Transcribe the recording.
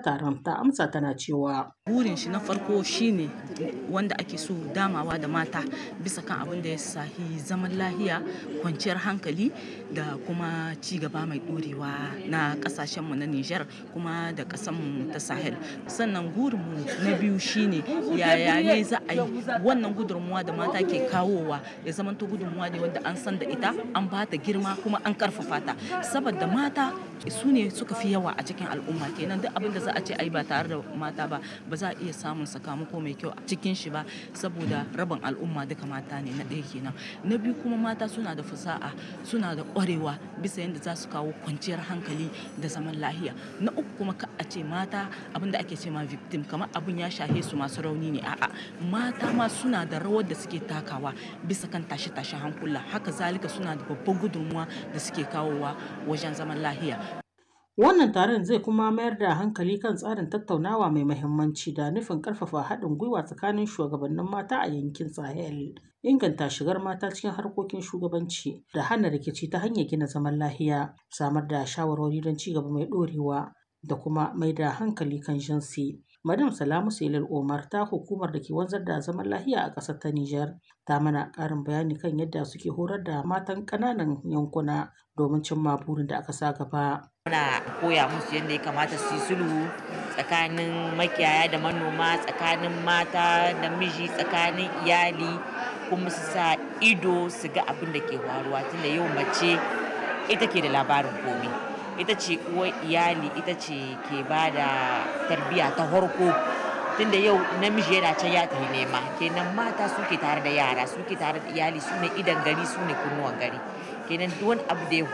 taron ta amsa tana cewa Burin shi na farko shine wanda ake so damawa da mata bisa kan abin da ya sahi zaman lahiya, kwanciyar hankali da kuma ci gaba mai ɗorewa na ƙasashenmu na Nijar kuma da ƙasanmu ta Sahel. Sannan gurinmu na biyu shine yaya ne za a yi wannan gudunmuwa da mata ke kawowa ya zamanto gudunmuwa ne wanda an san da ita, an ba ta girma kuma an ƙarfafa ta. Saboda mata su ne suka fi yawa a cikin al'umma, kenan duk abin da za a ce ai ba tare da mata ba za a iya samun sakamako mai kyau a cikin shi ba, saboda rabin al'umma duka mata ne. Na ɗaya kenan. Na biyu kuma mata suna da fasaha, suna da ƙwarewa bisa yadda za su kawo kwanciyar hankali da zaman lahiya. Na uku kuma ka a ce mata abin da ake ce ma victim, kamar abin ya shahe su masu rauni ne, a'a, mata ma suna da rawar da suke takawa bisa kan tashe-tashen hankula. Haka zalika suna da babban gudunmuwa da suke kawowa wajen zaman lahiya. wannan taron zai kuma mayar da hankali kan tsarin tattaunawa mai muhimmanci da nufin ƙarfafa haɗin gwiwa tsakanin shugabannin mata a yankin Sahel, inganta shigar mata cikin harkokin shugabanci da hana rikici ta hanyar gina zaman lahiya, samar da shawarwari don ci gaba mai ɗorewa da kuma mai da hankali kan jinsi. Madam Salamu Selil Omar ta hukumar da ke wanzar da zaman lahiya a ƙasar ta Nijar ta mana ƙarin bayani kan yadda suke horar da matan ƙananan yankuna domin cimma burin da aka sa gaba. Muna koya musu yadda ya kamata su yi sulhu tsakanin makiyaya da manoma, tsakanin mata da miji, tsakanin iyali, kuma su sa ido su ga abin da ke faruwa, tunda yau mace ita ke da labarin komai. Ita ce uwar iyali, ita ce ke ba da tarbiyya ta farko. Tunda yau namiji yana can ya tafi nema, kenan mata suke tare da yara, suke tare da iyali, su ne idon gari, su ne kunnuwan gari. Kenan duk wani abu da ya